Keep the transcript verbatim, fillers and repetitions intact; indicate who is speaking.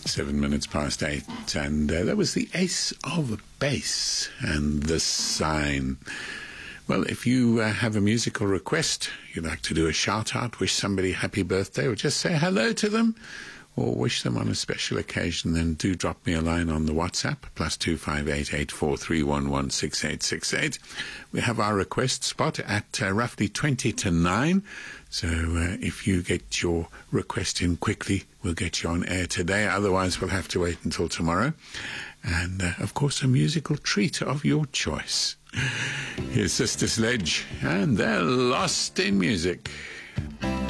Speaker 1: Seven minutes past eight, and uh, that was the Ace of Base and The Sign. Well, if you uh, have a musical request, you'd like to do a shout-out, wish somebody happy birthday, or just say hello to them, or wish them on a special occasion, then do drop me a line on the WhatsApp, plus two five eight, eight four three one one, six eight six eight. We have our request spot at uh, roughly twenty to nine, so uh, if you get your request in quickly, we'll get you on air today. Otherwise, we'll have to wait until tomorrow. And, uh, of course, a musical treat of your choice. Here's Sister Sledge, and they're lost in music.